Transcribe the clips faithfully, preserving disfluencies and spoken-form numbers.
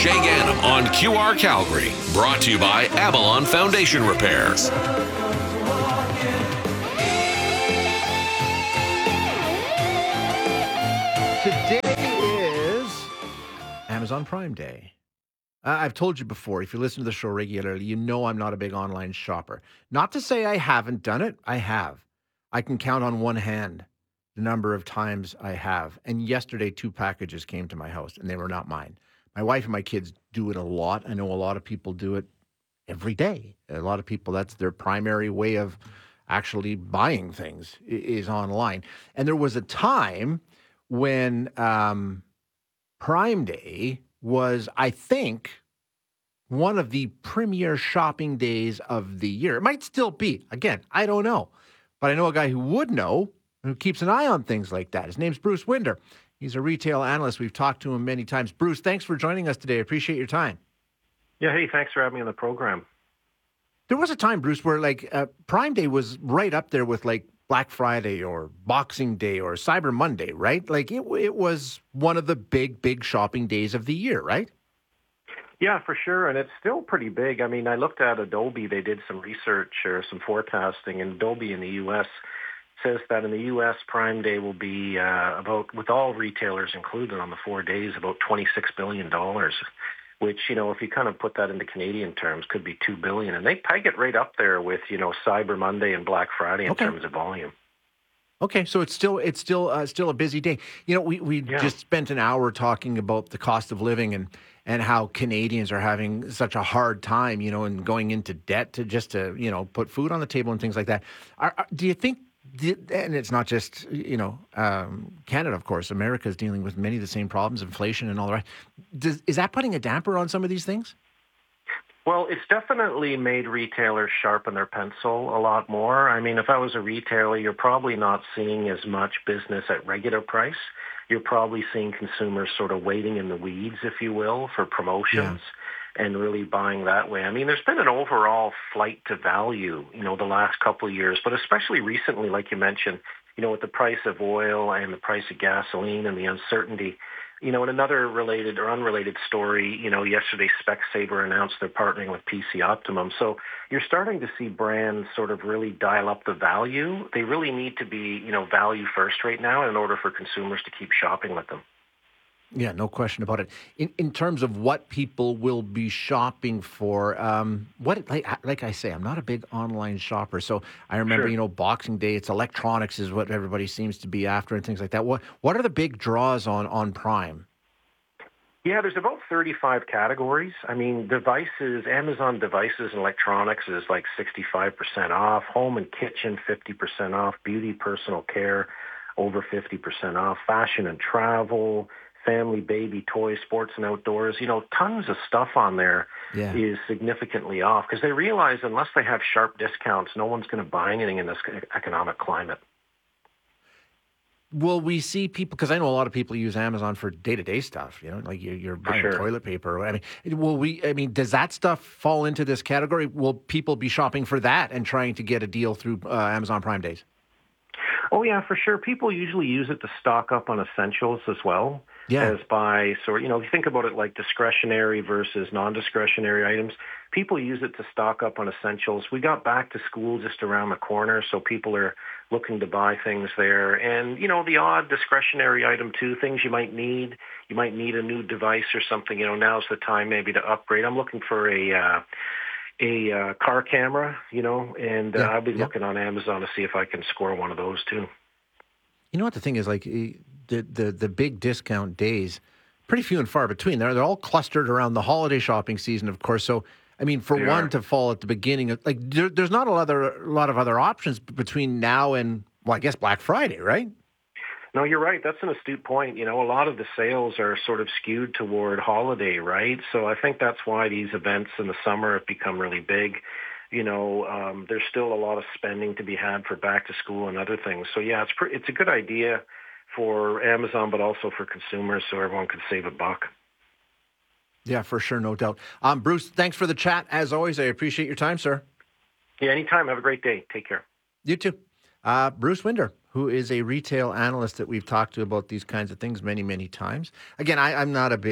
Shay Gannam on Q R Calgary. Brought to you by Avalon Foundation Repairs. Today is Amazon Prime Day. Uh, I've told you before, if you listen to the show regularly, you know I'm not a big online shopper. Not to say I haven't done it. I have. I can count on one hand the number of times I have. And yesterday, two packages came to my house, and they were not mine. My wife and my kids do it a lot. I know a lot of people do it every day. A lot of people, that's their primary way of actually buying things i- is online. And there was a time when um, Prime Day was, I think, one of the premier shopping days of the year. It might still be. Again, I don't know. But I know a guy who would know, who keeps an eye on things like that. His name's Bruce Winder. He's a retail analyst. We've talked to him many times. Bruce, thanks for joining us today. I appreciate your time. Yeah, hey, thanks for having me on the program. There was a time, Bruce, where like uh, Prime Day was right up there with like Black Friday or Boxing Day or Cyber Monday, right? Like it, it was one of the big, big shopping days of the year, right? Yeah, for sure, and it's still pretty big. I mean, I looked at Adobe. They did some research or some forecasting, and Adobe in the U S says that in the U S, Prime Day will be uh, about, with all retailers included on the four days, about twenty-six billion dollars, which, you know, if you kind of put that into Canadian terms, could be two billion dollars. And they peg it right up there with, you know, Cyber Monday and Black Friday in Okay. terms of volume. Okay, so it's still it's still uh, still a busy day. You know, we we Yeah. just spent an hour talking about the cost of living and and how Canadians are having such a hard time, you know, and going into debt to just to you know put food on the table and things like that. Are, are, do you think? And it's not just you know um, Canada, of course. America is dealing with many of the same problems, inflation and all the rest. Does, is that putting a damper on some of these things? Well, it's definitely made retailers sharpen their pencil a lot more. I mean, if I was a retailer, you're probably not seeing as much business at regular price. You're probably seeing consumers sort of waiting in the weeds, if you will, for promotions and really buying that way. I mean, there's been an overall flight to value, you know, the last couple of years, but especially recently, like you mentioned, you know, with the price of oil and the price of gasoline and the uncertainty. You know, in another related or unrelated story, you know, yesterday Specsavers announced they're partnering with P C Optimum. So you're starting to see brands sort of really dial up the value. They really need to be, you know, value first right now in order for consumers to keep shopping with them. Yeah, no question about it. In in terms of what people will be shopping for, um, what like like I say, I'm not a big online shopper. So I remember, Sure. you know, Boxing Day, it's electronics is what everybody seems to be after and things like that. What what are the big draws on on Prime? Yeah, there's about thirty-five categories. I mean, devices, Amazon devices and electronics is like sixty-five percent off. Home and kitchen, fifty percent off. Beauty, personal care, over fifty percent off. Fashion and travel, family, baby, toys, sports and outdoors. You know, tons of stuff on there Yeah. is significantly off because they realize unless they have sharp discounts, no one's going to buy anything in this economic climate. Will we see people? Because I know a lot of people use Amazon for day to day stuff. You know, like you're, you're buying sure. toilet paper. I mean, will we? I mean, does that stuff fall into this category? Will people be shopping for that and trying to get a deal through uh, Amazon Prime Days? Oh, yeah, for sure. People usually use it to stock up on essentials as well. Yeah. As by sort, you know, if you think about it like discretionary versus non-discretionary items, people use it to stock up on essentials. We got back to school just around the corner, so people are looking to buy things there. And, you know, the odd discretionary item too, things you might need. You might need a new device or something. You know, now's the time maybe to upgrade. I'm looking for a uh, a uh, car camera, you know, and uh, Yeah, I'll be yeah. looking on Amazon to see if I can score one of those too. You know what the thing is, like eh, the the the big discount days, pretty few and far between. They're they're all clustered around the holiday shopping season, of course. So I mean, for They one are. to fall at the beginning of like, there, there's not a lot of a lot of other options between now and well, I guess Black Friday, right? No, you're right. That's an astute point. You know, a lot of the sales are sort of skewed toward holiday, right? So I think that's why these events in the summer have become really big. You know, um, there's still a lot of spending to be had for back to school and other things. So yeah, it's pre- it's a good idea for Amazon, but also for consumers, so everyone could save a buck. Yeah, for sure, no doubt. Um, Bruce, thanks for the chat. As always, I appreciate your time, sir. Yeah, anytime. Have a great day. Take care. You too. Uh, Bruce Winder, who is a retail analyst that we've talked to about these kinds of things many, many times. Again, I, I'm not a big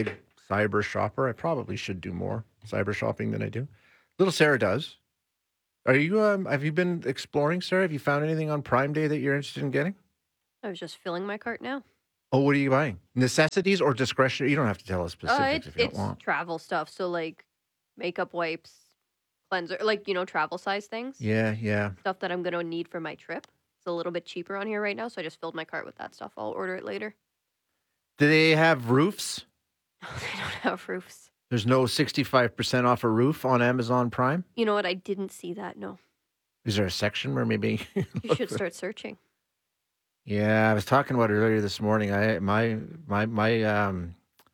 cyber shopper. I probably should do more cyber shopping than I do. Little Sarah does. Are you? Um, have you been exploring, Sarah? Have you found anything on Prime Day that you're interested in getting? I was just filling my cart now. Oh, what are you buying? Necessities or discretionary? You don't have to tell us Uh, specifics it's if you it's don't want. travel stuff. So like makeup wipes, cleanser, like you know travel size things. Yeah, yeah. Stuff that I'm gonna need for my trip. It's a little bit cheaper on here right now, so I just filled my cart with that stuff. I'll order it later. Do they have roofs? They don't have roofs. There's no sixty-five percent off a roof on Amazon Prime? You know what? I didn't see that. No, Is there a section where maybe... you should start searching. Yeah, I was talking about it earlier this morning. I my my my um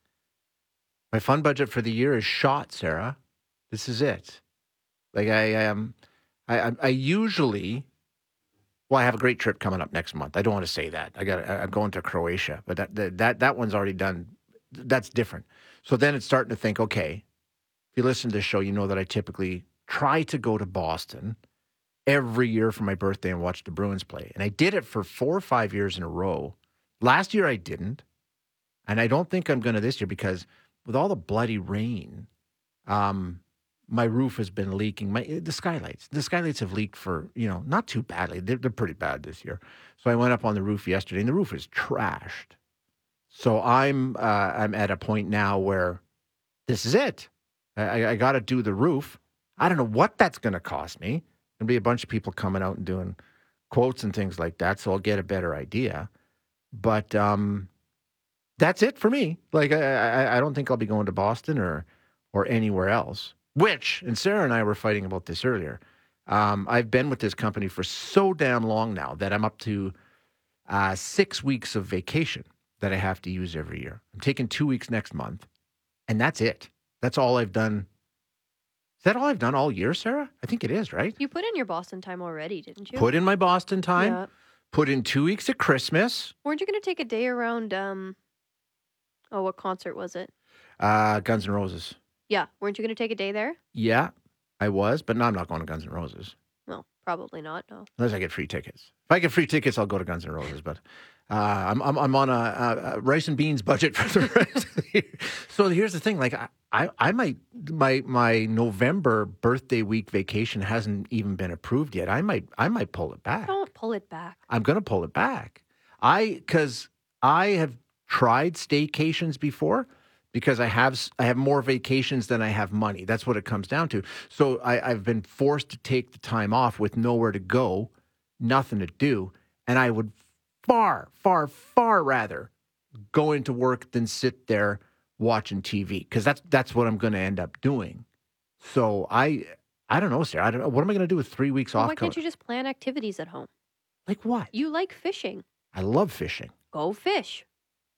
my fun budget for the year is shot, Sarah. This is it. Like I um I I, I usually well, I have a great trip coming up next month. I don't want to say that. I got I'm going to Croatia, but that that that, that one's already done. That's different. So then it's starting to think, okay, if you listen to the show, you know that I typically try to go to Boston every year for my birthday and watch the Bruins play. And I did it for four or five years in a row. Last year I didn't. And I don't think I'm going to this year because with all the bloody rain, um, my roof has been leaking. My the skylights, the skylights have leaked for, you know, not too badly. They're, they're pretty bad this year. So I went up on the roof yesterday and the roof is trashed. So I'm uh, I'm at a point now where this is it. I, I got to do the roof. I don't know what that's going to cost me. There'll be a bunch of people coming out and doing quotes and things like that, so I'll get a better idea. But um, that's it for me. Like I, I, I don't think I'll be going to Boston or or anywhere else. Which, and Sarah and I were fighting about this earlier. Um, I've been with this company for so damn long now that I'm up to uh, six weeks of vacation that I have to use every year. I'm taking two weeks next month, and that's it. That's all I've done. Is that all I've done all year, Sarah? I think it is, right? You put in your Boston time already, didn't you? Put in my Boston time. Yeah. Put in two weeks at Christmas. Weren't you going to take a day around? Um. Oh, what concert was it? Uh, Guns N' Roses. Yeah. Weren't you going to take a day there? Yeah, I was, but no, I'm not going to Guns N' Roses. Well, probably not. No. Unless I get free tickets. If I get free tickets, I'll go to Guns N' Roses. But uh, I'm, I'm I'm on a, a, a rice and beans budget for the rest of the year. So here's the thing: like I, I, I might my my November birthday week vacation hasn't even been approved yet. I might I might pull it back. Don't pull it back. I'm going to pull it back. I because I have tried staycations before. Because I have I have more vacations than I have money. That's what it comes down to. So I, I've been forced to take the time off with nowhere to go, nothing to do. And I would far, far, far rather go into work than sit there watching T V. Because that's that's what I'm going to end up doing. So I I don't know, Sarah. I don't know. What am I going to do with three weeks Well, off? why can't co- you just plan activities at home? Like what? You like fishing. I love fishing. Go fish.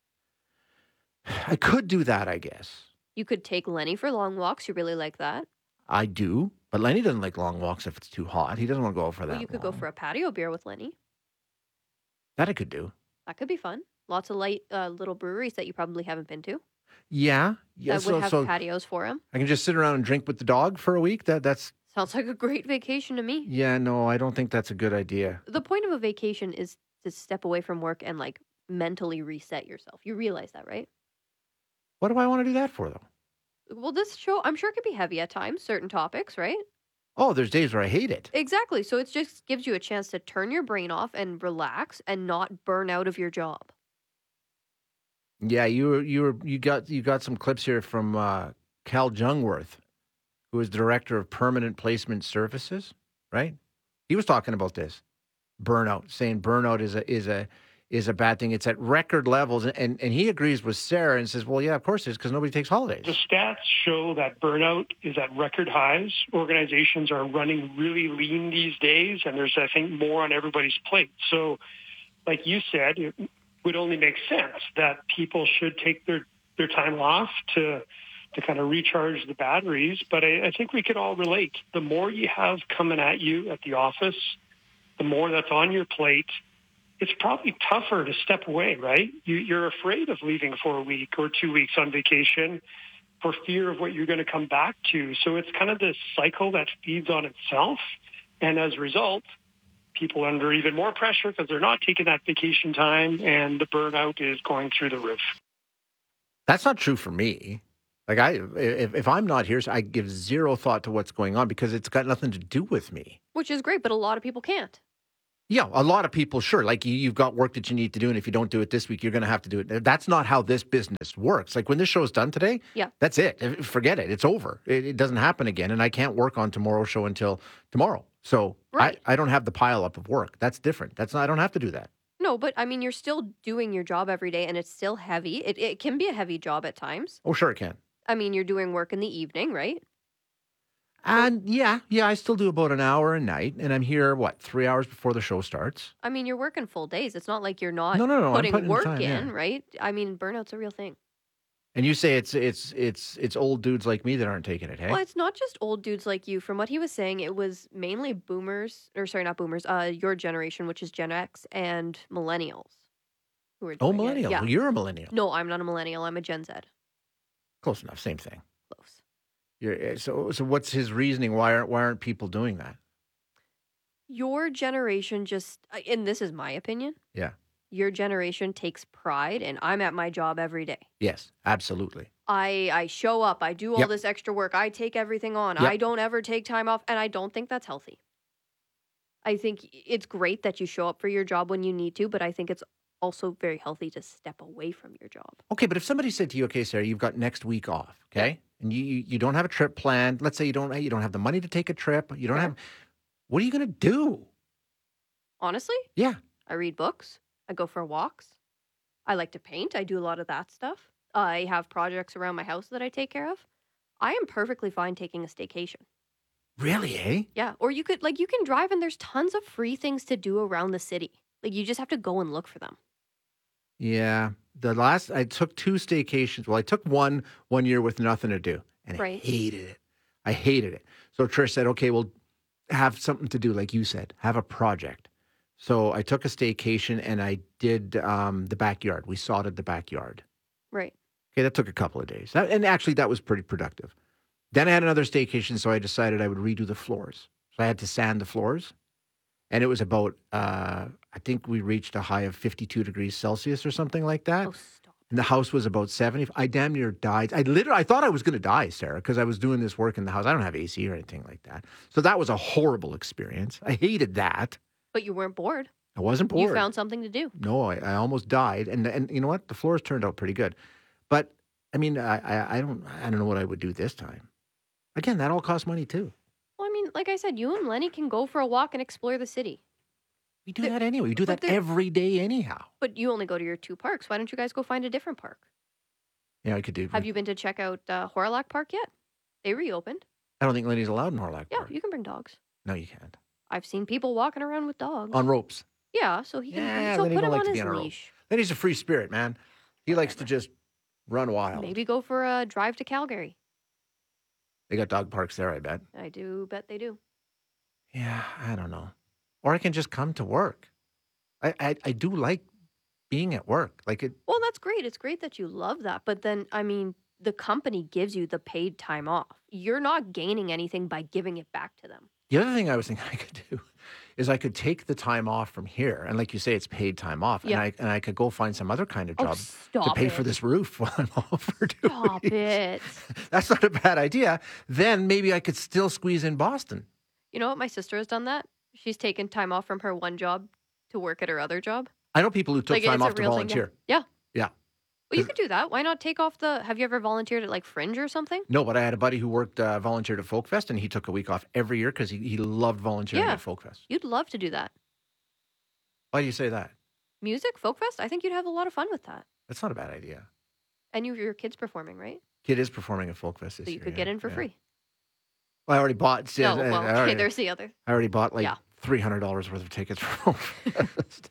I could do that, I guess. You could take Lenny for long walks. You really like that. I do. But Lenny doesn't like long walks if it's too hot. He doesn't want to go out for that Well, you could go long. for a patio beer with Lenny. That I could do. That could be fun. Lots of light uh, little breweries that you probably haven't been to Yeah, yeah. that So, would have so patios for him. I can just sit around and drink with the dog for a week. That that's Sounds like a great vacation to me. yeah. No, I don't think that's a good idea. The point of a vacation is to step away from work and like mentally reset yourself. You realize that, right? What do I want to do that for, though? Well, this show, I'm sure, could be heavy at times, certain topics, right? Oh, there's days where I hate it. Exactly. So it just gives you a chance to turn your brain off and relax and not burn out of your job. Yeah, you were you were you got you got some clips here from uh, Cal Jungworth, who is director of Permanent Placement Services, right? He was talking about this burnout, saying burnout is a is a is a bad thing. It's at record levels, and and he agrees with Sarah and says, well, yeah, of course it is, because nobody takes holidays. The stats show that burnout is at record highs. Organizations are running really lean these days, and there's, I think, more on everybody's plate. So, like you said, it would only make sense that people should take their, their time off to to kind of recharge the batteries. But I, I think we could all relate. The more you have coming at you at the office, the more that's on your plate, it's probably tougher to step away, right? You, you're afraid of leaving for a week or two weeks on vacation for fear of what you're going to come back to. So it's kind of this cycle that feeds on itself. And as a result, people are under even more pressure because they're not taking that vacation time, and the burnout is going through the roof. That's not true for me. Like I, if, if I'm not here, I give zero thought to what's going on because it's got nothing to do with me. Which is great, but a lot of people can't. Yeah, a lot of people, sure. Like you, you've got work that you need to do, and if you don't do it this week, you're going to have to do it. That's not how this business works. Like when this show is done today, yeah, that's it. Forget it. It's over. It, it doesn't happen again, and I can't work on tomorrow's show until tomorrow. So right. I, I don't have the pile up of work. That's different. That's not, I don't have to do that. No, but I mean, you're still doing your job every day, and it's still heavy. It it can be a heavy job at times. Oh, sure it can. I mean, you're doing work in the evening, right? And yeah, yeah, I still do about an hour a night, and I'm here, what, three hours before the show starts? I mean, you're working full days. It's not like you're not no, no, no, putting, putting work time, in, yeah. right? I mean, burnout's a real thing. And you say it's it's it's it's old dudes like me that aren't taking it, hey? Well, it's not just old dudes like you. From what he was saying, it was mainly boomers, or sorry, not boomers, uh, your generation, which is Gen X, and millennials. Who are oh, doing it. millennial. Yeah. Well, you're a millennial. No, I'm not a millennial. I'm a Gen Z. Close enough. Same thing. Close. You're, so, so what's his reasoning? Why aren't why aren't people doing that? Your generation just, and this is my opinion. Yeah. Your generation takes pride, and I'm at my job every day. Yes, absolutely. I I show up. I do all Yep. this extra work. I take everything on. Yep. I don't ever take time off, and I don't think that's healthy. I think it's great that you show up for your job when you need to, but I think it's also very healthy to step away from your job. Okay, but if somebody said to you, "Okay, Sarah, you've got next week off," okay, and you you you don't have a trip planned. Let's say you don't you don't have the money to take a trip. You don't Okay. have. What are you going to do? Honestly, Yeah. I read books. I go for walks. I like to paint. I do a lot of that stuff. I have projects around my house that I take care of. I am perfectly fine taking a staycation. Really, eh? Yeah, or you could, like, you can drive and there's tons of free things to do around the city. Like, you just have to go and look for them. Yeah. The last I took two staycations. Well, I took one one year with nothing to do, and Right. I hated it. I hated it. So Trish said, "Okay, well, have something to do, like you said, have a project." So I took a staycation and I did um, the backyard. We sodded the backyard. Right. Okay, that took a couple of days. That, and actually, that was pretty productive. Then I had another staycation, so I decided I would redo the floors. So I had to sand the floors. And it was about, uh, I think we reached a high of fifty-two degrees Celsius or something like that. Oh, stop. And the house was about seventy. I damn near died. I literally, I thought I was going to die, Sarah, because I was doing this work in the house. I don't have A C or anything like that. So that was a horrible experience. I hated that. But you weren't bored. I wasn't bored. You found something to do. No, I, I almost died, and and you know what? The floors turned out pretty good, but I mean, I, I I don't I don't know what I would do this time. Again, that all costs money too. Well, I mean, like I said, you and Lenny can go for a walk and explore the city. We do There- that anyway. We do but that there- every day anyhow. But you only go to your two parks. Why don't you guys go find a different park? Yeah, I could do. Have you been to check out uh, Horlock Park yet? They reopened. I don't think Lenny's allowed in Horlock Yeah, Park. you can bring dogs. No, you can't. I've seen people walking around with dogs. On ropes. Yeah, so he can. Yeah, so Lenny put don't him like on to be his on a rope. leash. Lenny's a free spirit, man. He likes to just run wild. Maybe go for a drive to Calgary. They got dog parks there, I bet. I do bet they do. Yeah, I don't know. Or I can just come to work. I I, I do like being at work. Like it. Well, that's great. It's great that you love that. But then, I mean, the company gives you the paid time off. You're not gaining anything by giving it back to them. The other thing I was thinking I could do is I could take the time off from here, and like you say, it's paid time off, Yeah. and I and I could go find some other kind of Oh, job to stop pay it. for this roof while I'm off for two Stop weeks. it. That's not a bad idea. Then maybe I could still squeeze in Boston. You know what? My sister has done that. She's taken time off from her one job to work at her other job. I know people who took Like, time it's a off to real thing, yeah. volunteer. Yeah. Yeah. Well, you could do that. Why not take off the... Have you ever volunteered at, like, Fringe or something? No, but I had a buddy who worked uh, volunteered at Folk Fest, and he took a week off every year because he, he loved volunteering Yeah. at Folk Fest. You'd love to do that. Why do you say that? Music, Folk Fest? I think you'd have a lot of fun with that. That's not a bad idea. And you, your kid's performing, right? Kid is performing at Folk Fest this So you year. could yeah, get in for yeah. free. Well, I already bought. see, No, I- well, I, okay, already, there's the other. I already bought like Yeah. three hundred dollars worth of tickets for Folk Fest.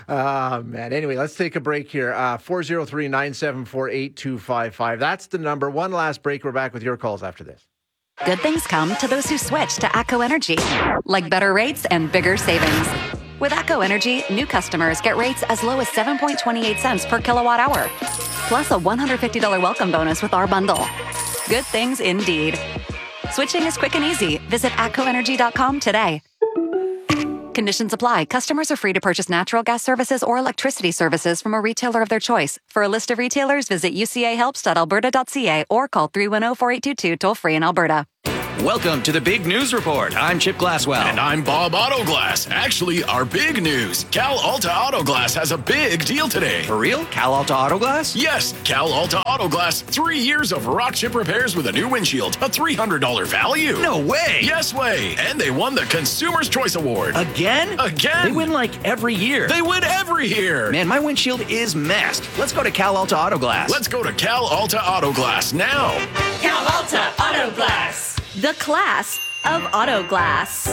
Oh, man. Anyway, let's take a break here. Uh, four oh three, nine seven four, eight two five five. That's the number. One last break. We're back with your calls after this. Good things come to those who switch to ACO Energy, like better rates and bigger savings. With ACO Energy, new customers get rates as low as seven point two eight cents per kilowatt hour, plus a one hundred fifty dollars welcome bonus with our bundle. Good things indeed. Switching is quick and easy. Visit A C O energy dot com today. Conditions apply. Customers are free to purchase natural gas services or electricity services from a retailer of their choice. For a list of retailers, visit u c a helps dot alberta dot c a or call three one zero, four eight two two toll free in Alberta. Welcome to the Big News Report. I'm Chip Glasswell. And I'm Bob Autoglass. Actually, our big news. Cal Alta Autoglass has a big deal today. For real? Cal Alta Autoglass? Yes, Cal Alta Autoglass. Three years of rock chip repairs with a new windshield. A three hundred dollars value. No way. Yes way. And they won the Consumer's Choice Award. Again? Again. They win like every year. They win every year. Man, my windshield is messed. Let's go to Cal Alta Autoglass. Let's go to Cal Alta Autoglass now. Cal Alta Autoglass. The class of auto glass.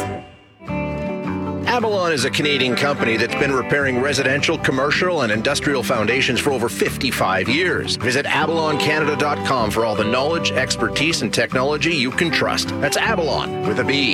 Avalon is a Canadian company that's been repairing residential, commercial, and industrial foundations for over fifty-five years. Visit avalon canada dot com for all the knowledge, expertise, and technology you can trust. That's Avalon with a B.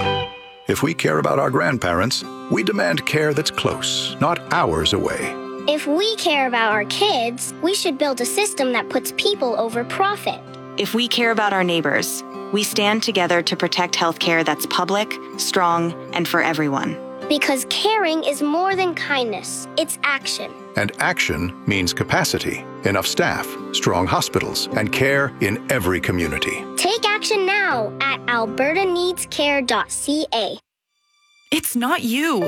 If we care about our grandparents, we demand care that's close, not hours away. If we care about our kids, we should build a system that puts people over profit. If we care about our neighbors, we stand together to protect healthcare that's public, strong, and for everyone. Because caring is more than kindness, it's action. And action means capacity, enough staff, strong hospitals, and care in every community. Take action now at alberta needs care dot c a. It's not you.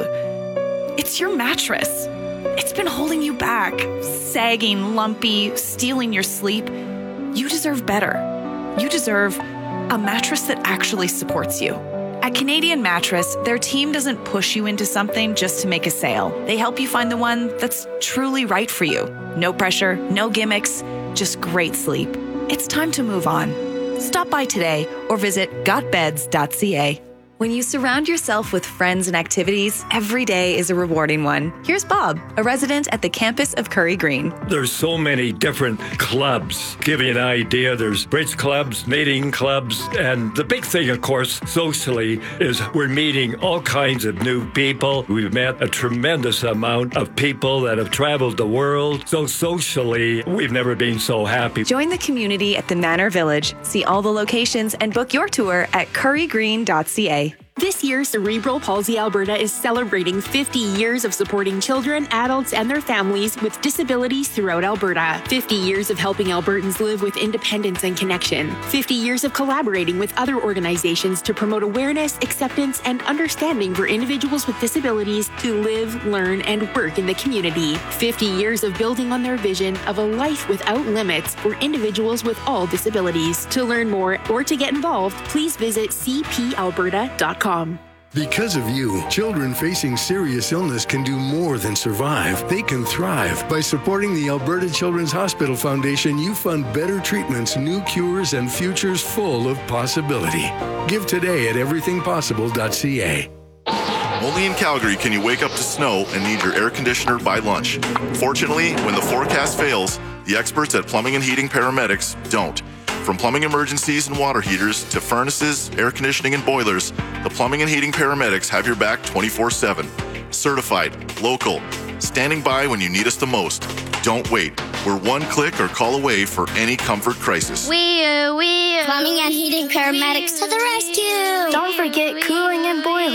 It's your mattress. It's been holding you back, sagging, lumpy, stealing your sleep. You deserve better. You deserve a mattress that actually supports you. At Canadian Mattress, their team doesn't push you into something just to make a sale. They help you find the one that's truly right for you. No pressure, no gimmicks, just great sleep. It's time to move on. Stop by today or visit got beds dot c a. When you surround yourself with friends and activities, every day is a rewarding one. Here's Bob, a resident at the campus of Curry Green. There's so many different clubs. Give you an idea, there's bridge clubs, knitting clubs, and the big thing, of course, socially, is we're meeting all kinds of new people. We've met a tremendous amount of people that have traveled the world. So socially, we've never been so happy. Join the community at the Manor Village. See all the locations and book your tour at curry green dot c a. This year, Cerebral Palsy Alberta is celebrating fifty years of supporting children, adults, and their families with disabilities throughout Alberta. fifty years of helping Albertans live with independence and connection. fifty years of collaborating with other organizations to promote awareness, acceptance, and understanding for individuals with disabilities to live, learn, and work in the community. fifty years of building on their vision of a life without limits for individuals with all disabilities. To learn more or to get involved, please visit c p alberta dot com. Because of you, children facing serious illness can do more than survive. They can thrive. By supporting the Alberta Children's Hospital Foundation, you fund better treatments, new cures, and futures full of possibility. Give today at everything possible dot c a. Only in Calgary can you wake up to snow and need your air conditioner by lunch. Fortunately, when the forecast fails, the experts at Plumbing and Heating Paramedics don't. From plumbing emergencies and water heaters to furnaces, air conditioning, and boilers, the Plumbing and Heating Paramedics have your back twenty-four seven. Certified, local, standing by when you need us the most. Don't wait. We're one click or call away for any comfort crisis. We, uh, we, uh, Plumbing and Heating Paramedics to the rescue! Don't forget cooling and boiling.